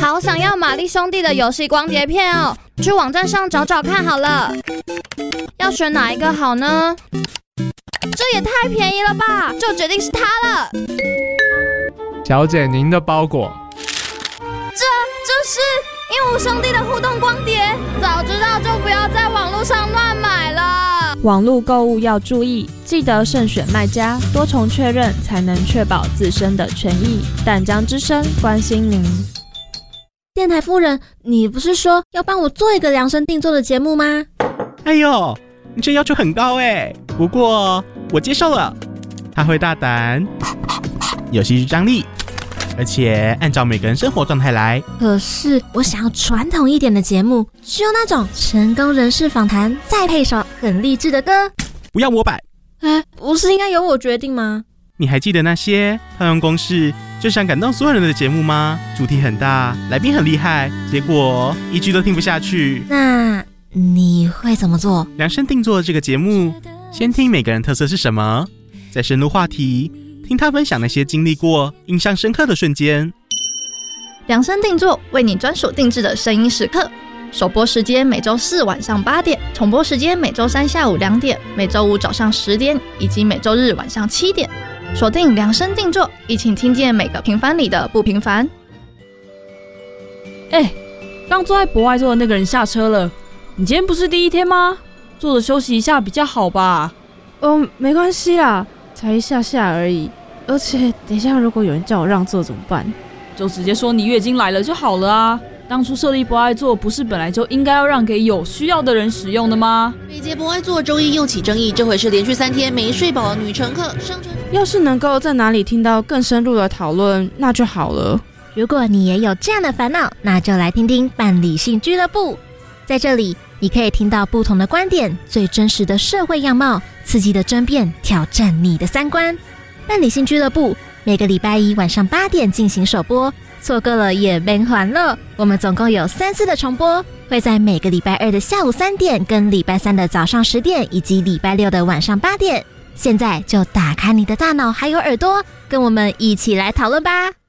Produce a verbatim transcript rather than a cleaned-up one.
好想要玛丽兄弟的游戏光碟片哦，去网站上找找看好了。要选哪一个好呢？这也太便宜了吧，就决定是它了。 小姐，您的包裹。 这这是鹦鹉兄弟的互动光碟，早知道就不要在网络上乱买了。 网络购物要注意，记得慎选卖家，多重确认，才能确保自身的权益。淡江之声关心您。 电台夫人，你不是说要帮我做一个量身定做的节目吗？ 哎呦，你这要求很高哎，不过我接受了。他会大胆，有戏剧张力，而且按照每个人生活状态来。 可是我想要传统一点的节目，就那种成功人士访谈，再配首很励志的歌。 不要模板。 哎，不是应该由我决定吗？ 你还记得那些套用公式就想感动所有人的节目吗？主题很大，来宾很厉害，结果一句都听不下去。 那你会怎么做？ 量身定做的这个节目，先听每个人特色是什么，再深入话题，听他分享那些经历过、印象深刻的瞬间。 量身定做，为你专属定制的声音时刻。首播时间每周四晚上八点，重播时间每周三下午两点，每周五早上十点，以及每周日晚上七点。锁定量身定做，一起听见每个平凡里的不平凡。 哎，刚坐在博爱座的那个人下车了。你今天不是第一天吗？坐着休息一下比较好吧？ 哦，没关系啦，才一下下而已。而且等一下如果有人叫我让座怎么办？ 就直接说你月经来了就好了啊。当初设立博爱座不是本来就应该要让给有需要的人使用的吗？ 北捷博爱座周一又起争议，这回是连续三天没睡饱的女乘客上车。 要是能够在哪里听到更深入的讨论，那就好了。 如果你也有这样的烦恼，那就来听听伴理性俱乐部。在这里，你可以听到不同的观点，最真实的社会样貌，刺激的争辩，挑战你的三观。伴理性俱乐部每个礼拜一晚上八点进行首播，错过了也别还了。我们总共有三次的重播，会在每个礼拜二的下午三点、跟礼拜三的早上十点，以及礼拜六的晚上八点。现在就打开你的大脑还有耳朵，跟我们一起来讨论吧。